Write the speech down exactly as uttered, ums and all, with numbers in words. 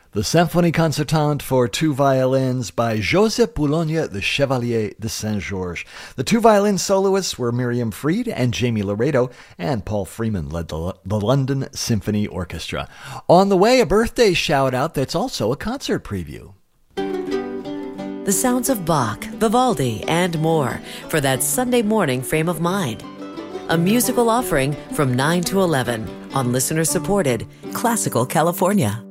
The Symphonie Concertante for Two Violins by Joseph Boulogne, the Chevalier de Saint-Georges. The two violin soloists were Miriam Fried and Jamie Laredo, and Paul Freeman led the, the London Symphony Orchestra. On the way, a birthday shout-out that's also a concert preview. The sounds of Bach, Vivaldi, and more for that Sunday morning frame of mind. A musical offering from nine to eleven on listener-supported Classical California.